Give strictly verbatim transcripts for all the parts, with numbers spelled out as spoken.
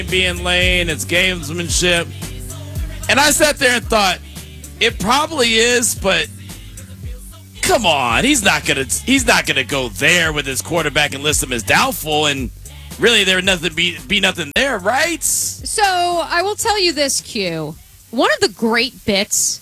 being Lane, it's gamesmanship. And I sat there and thought, it probably is, but come on, he's not gonna he's not gonna go there with his quarterback and list him as doubtful, and really there nothing be be nothing there, right? So I will tell you this, Q. One of the great bits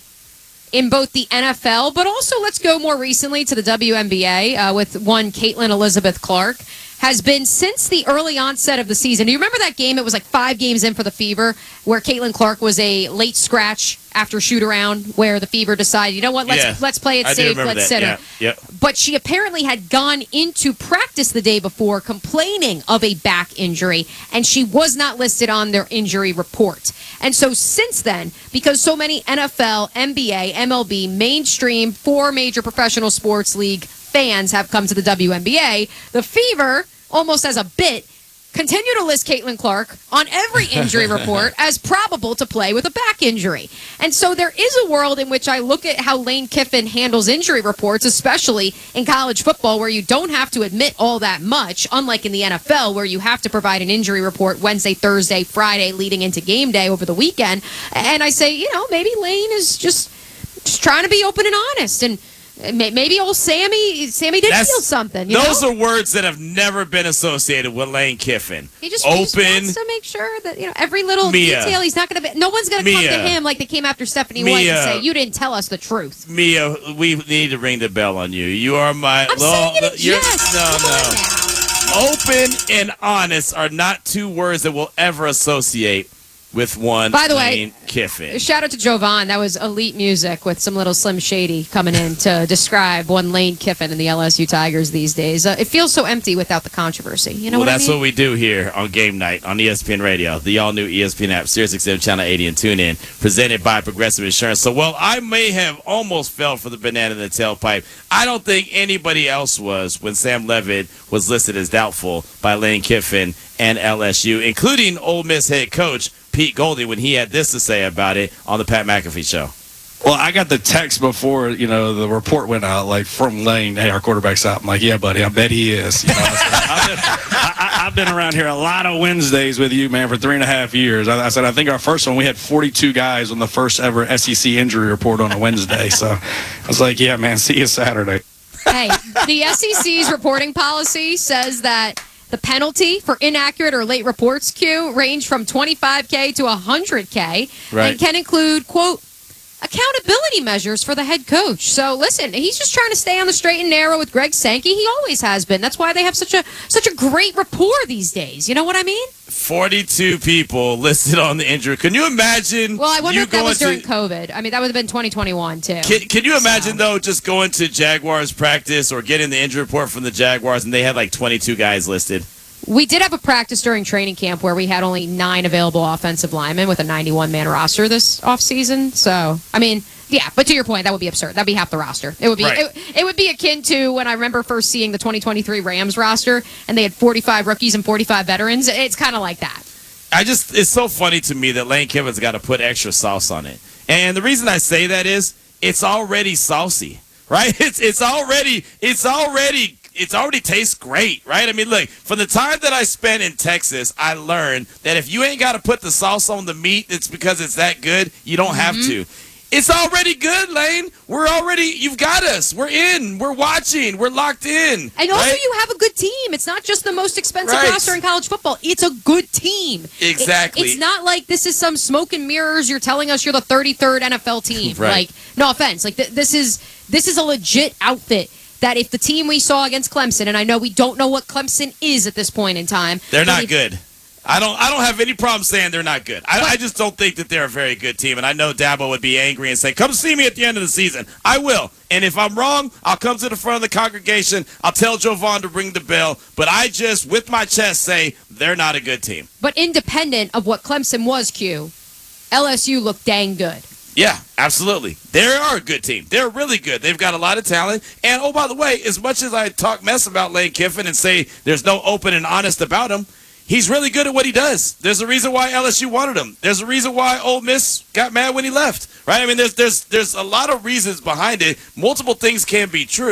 in both the N F L, but also let's go more recently to the W N B A uh, with one Caitlin Elizabeth Clark, has been since the early onset of the season. Do you remember that game? It was like five games in for the Fever, where Caitlin Clark was a late scratch after shoot around, where the Fever decided, you know what, let's Yeah, let's play it I do safe, remember let's that. sit her. Yeah, yeah. But she apparently had gone into practice the day before complaining of a back injury, and she was not listed on their injury report. And so since then, because so many N F L, N B A, M L B, mainstream, four major professional sports league fans have come to the W N B A, the Fever, almost as a bit, continue to list Caitlin Clark on every injury report as probable to play with a back injury. And so there is a world in which I look at how Lane Kiffin handles injury reports, especially in college football, where you don't have to admit all that much, unlike in the N F L, where you have to provide an injury report Wednesday, Thursday, Friday, leading into game day over the weekend. And I say, you know, maybe Lane is just, just trying to be open and honest. And maybe old Sammy, Sammy did That's, feel something. You those know? are words that have never been associated with Lane Kiffin. He just, open, he just wants to make sure that, you know, every little Mia. detail. He's not going to be. No one's going to come Mia. to him like they came after Stephanie Mia. White and say, "You didn't tell us the truth." Mia, we need to ring the bell on you. You are my. I'm saying it in you're- jest. No, Come no. on now. Open and honest are not two words that we'll ever associate with one By the way, Lane Kiffin. Shout out to Jovan. That was elite music with some little Slim Shady coming in to describe one Lane Kiffin and the L S U Tigers these days. Uh, it feels so empty without the controversy. You know well, what that's I mean? what we do here on Game Night on E S P N Radio, the all-new E S P N app, Sirius X M Channel eighty, and TuneIn, presented by Progressive Insurance. So, well, I may have almost fell for the banana in the tailpipe. I don't think anybody else was when Sam Levitt was listed as doubtful by Lane Kiffin and L S U, including Ole Miss head coach Pete Goldie, when he had this to say about it on the Pat McAfee Show. Well, I got the text before, you know, the report went out, like, from Lane, hey, our quarterback's out. I'm like, yeah, buddy, I bet he is. You know, I said, I've, been, I, I, I've been around here a lot of Wednesdays with you, man, for three and a half years. I, I said, I think our first one, we had forty-two guys on the first ever S E C injury report on a Wednesday. So I was like, yeah, man, see you Saturday. Hey, the S E C's reporting policy says that the penalty for inaccurate or late reports, Q, range from twenty-five K to one hundred K, Right. and can include, quote, accountability measures for the head coach. So listen, he's just trying to stay on the straight and narrow with Greg Sankey. He always has been. That's why they have such a such a great rapport these days. You know what I mean? forty-two people listed on the injury. Can you imagine? Well, I wonder you if that was going during to, COVID. I mean, that would have been twenty twenty-one, too. Can, can you imagine, So. though, just going to Jaguars practice or getting the injury report from the Jaguars and they had like twenty-two guys listed? We did have a practice during training camp where we had only nine available offensive linemen with a ninety-one man roster this offseason. So, I mean, yeah, but to your point, that would be absurd. That'd be half the roster. It would be Right. it, it would be akin to when I remember first seeing the twenty twenty-three Rams roster and they had forty-five rookies and forty-five veterans. It's kind of like that. I just, it's so funny to me that Lane Kiffin's got to put extra sauce on it. And the reason I say that is it's already saucy, right? It's it's already, it's already, it's already tastes great, right? I mean, look, from the time that I spent in Texas, I learned that if you ain't got to put the sauce on the meat, it's because it's that good. You don't have to. It's already good, Lane. We're already, you've got us. We're in. We're watching. We're locked in. And also, right? you have a good team. It's not just the most expensive Right. roster in college football. It's a good team. It- Exactly. it's not like this is some smoke and mirrors. You're telling us you're the thirty-third N F L team. Right. Like, no offense. Like, th- this is this is a legit outfit. That if the team we saw against Clemson, and I know we don't know what Clemson is at this point in time, They're but not if- good. I don't I don't have any problem saying they're not good. I, I just don't think that they're a very good team. And I know Dabo would be angry and say, come see me at the end of the season. I will. And if I'm wrong, I'll come to the front of the congregation. I'll tell Jovan to ring the bell. But I just, with my chest, say they're not a good team. But independent of what Clemson was, Q, L S U looked dang good. Yeah, absolutely. They are a good team. They're really good. They've got a lot of talent. And, oh, by the way, as much as I talk mess about Lane Kiffin and say there's no open and honest about him, he's really good at what he does. There's a reason why L S U wanted him. There's a reason why Ole Miss got mad when he left, right? I mean, there's there's there's a lot of reasons behind it. Multiple things can be true.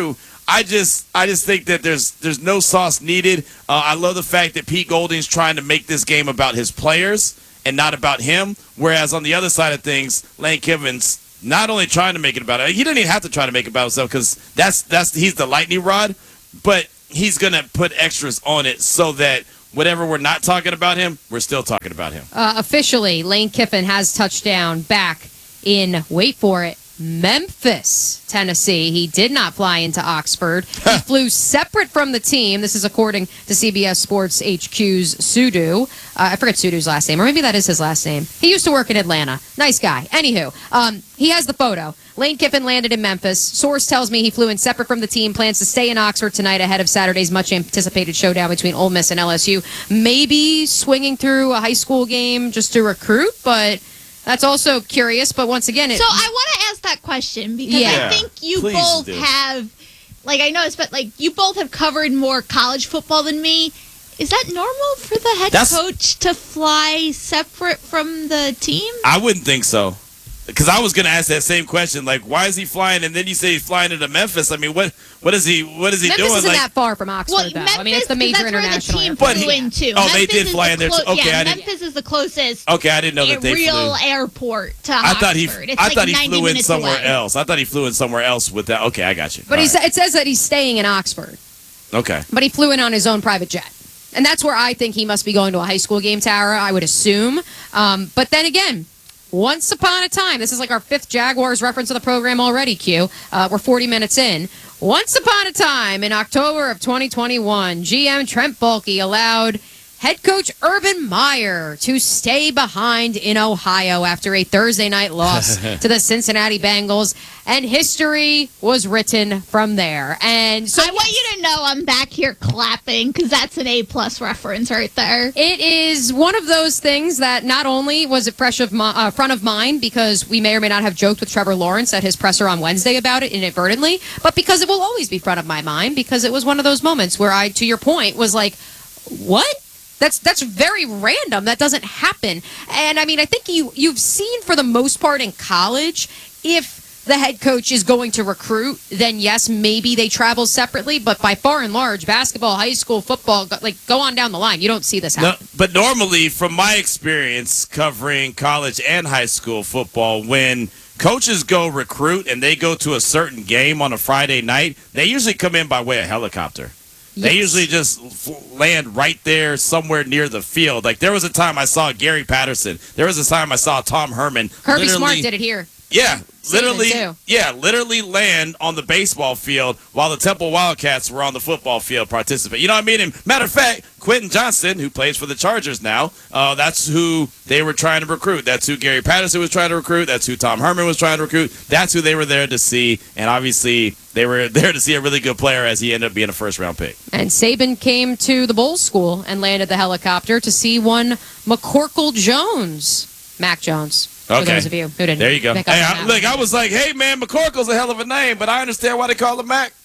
I just I just think that there's there's no sauce needed. Uh, I love the fact that Pete Golding's trying to make this game about his players and not about him. Whereas on the other side of things, Lane Kiffin's not only trying to make it about it, he didn't even have to try to make it about himself because that's that's he's the lightning rod, but he's gonna put extras on it so that whatever we're not talking about him, we're still talking about him. Uh, officially, Lane Kiffin has touched down back in, wait for it, Memphis, Tennessee. He did not fly into Oxford. He flew separate from the team. This is according to C B S Sports H Q's Sudu. Uh, I forget Sudu's last name, or maybe that is his last name. He used to work in Atlanta. Nice guy. Anywho, um, he has the photo. Lane Kiffin landed in Memphis. Source tells me he flew in separate from the team, plans to stay in Oxford tonight ahead of Saturday's much-anticipated showdown between Ole Miss and L S U. Maybe swinging through a high school game just to recruit, but that's also curious. But once again, it, so I want to ask that question because Yeah. I think you Please both do. have, like I noticed, but like you both have covered more college football than me. Is that normal for the head That's- coach to fly separate from the team? I wouldn't think so. Because I was going to ask that same question, like, why is he flying? And then you say he's flying into Memphis. I mean, what what is he what is he Memphis doing? isn't like, that far from Oxford, Well, though. Memphis, I mean, it's the 'cause major that's where international the team airport. But flew he- into. oh, they Memphis did is fly the in there too. clo- Okay, yeah, I didn't- Memphis is the closest okay, I didn't know a that they real flew. airport to I thought he Oxford. It's I like thought he ninety flew in minutes somewhere away. else. I thought he flew in somewhere else with that. Okay, I got you. But All he sa- right. it says that he's staying in Oxford. Okay. But he flew in on his own private jet. And that's where I think he must be going to a high school game, Tara, I would assume. Um, but then again, once upon a time, this is like our fifth Jaguars reference of the program already, Q. Uh, we're forty minutes in. Once upon a time, in October of twenty twenty-one, G M Trent Baalke allowed head coach Urban Meyer to stay behind in Ohio after a Thursday night loss to the Cincinnati Bengals, and history was written from there. And so I want you to know I'm back here clapping because that's an A-plus reference right there. it is one of those things that not only was it fresh of my, uh, front of mind because we may or may not have joked with Trevor Lawrence at his presser on Wednesday about it inadvertently, but because it will always be front of my mind because it was one of those moments where I, to your point, was like, what? That's that's very random. That doesn't happen. And I mean, I think you you've seen for the most part in college, if the head coach is going to recruit, then yes, maybe they travel separately. But by far and large, basketball, high school, football, go- like go on down the line, you don't see this No, happen. but normally, from my experience covering college and high school football, when coaches go recruit and they go to a certain game on a Friday night, they usually come in by way of helicopter. They Yes. usually just f- land right there somewhere near the field. Like there was a time I saw Gary Patterson. There was a time I saw Tom Herman. Kirby literally- Smart did it here. Yeah, Season literally. two. Yeah, literally land on the baseball field while the Temple Wildcats were on the football field participating. You know what I mean? And matter of fact, Quentin Johnston, who plays for the Chargers now, uh, that's who they were trying to recruit. That's who Gary Patterson was trying to recruit. That's who Tom Herman was trying to recruit. That's who they were there to see. And obviously, they were there to see a really good player as he ended up being a first round pick. And Saban came to the Bulls school and landed the helicopter to see one McCorkle Jones. Mac Jones. For Okay. those of you who didn't There you go. pick up Hey, on I, that look, one. I was like, hey, man, McCorkle's a hell of a name, but I understand why they call him Mac.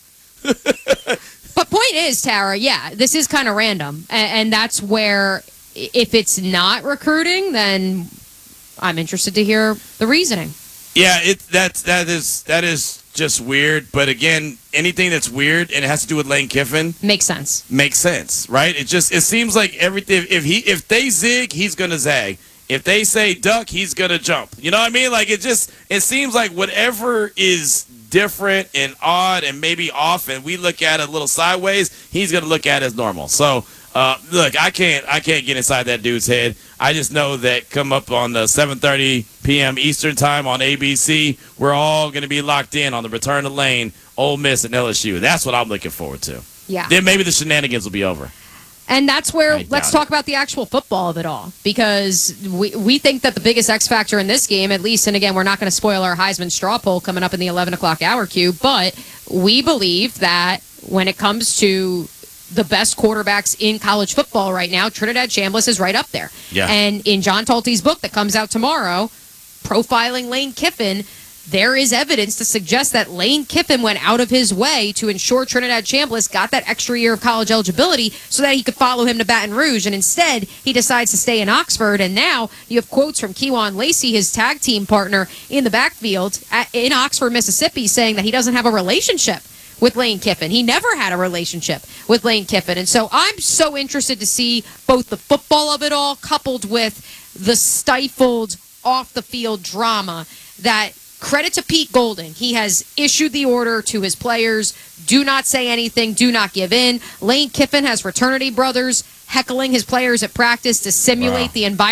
But point is, Tara, yeah, this is kind of random. And, and that's where, i- if it's not recruiting, then I'm interested to hear the reasoning. Yeah, it that that is that is just weird. But again, anything that's weird and it has to do with Lane Kiffin Makes sense. makes sense, right? It just it seems like everything. If he if they zig, he's gonna zag. If they say duck, he's gonna jump. You know what I mean? Like it just it seems like whatever is different and odd and maybe off, and we look at it a little sideways, he's gonna look at it as normal. So. Uh, look, I can't, I can't get inside that dude's head. I just know that come up on the seven thirty p.m. Eastern time on A B C, we're all going to be locked in on the return of Lane, Ole Miss, and L S U. That's what I'm looking forward to. Yeah. Then maybe the shenanigans will be over. And that's where I let's doubt talk about the actual football of it all, because we we think that the biggest X factor in this game, at least, and again, we're not going to spoil our Heisman straw poll coming up in the eleven o'clock hour cue, but we believe that when it comes to the best quarterbacks in college football right now, Trinidad Chambliss is right up there. Yeah. And in John Talty's book that comes out tomorrow, profiling Lane Kiffin, there is evidence to suggest that Lane Kiffin went out of his way to ensure Trinidad Chambliss got that extra year of college eligibility so that he could follow him to Baton Rouge. And instead, he decides to stay in Oxford. And now you have quotes from Kewan Lacey, his tag team partner in the backfield at, in Oxford, Mississippi, saying that he doesn't have a relationship with Lane Kiffin. He never had a relationship with Lane Kiffin. And so I'm so interested to see both the football of it all coupled with the stifled off-the-field drama that, credit to Pete Golden, he has issued the order to his players, do not say anything, do not give in. Lane Kiffin has fraternity brothers heckling his players at practice to simulate Wow. the environment.